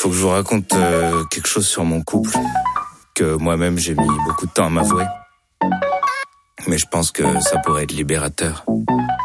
faut que je vous raconte quelque chose sur mon couple que moi-même j'ai mis beaucoup de temps à m'avouer. Mais je pense que ça pourrait être libérateur.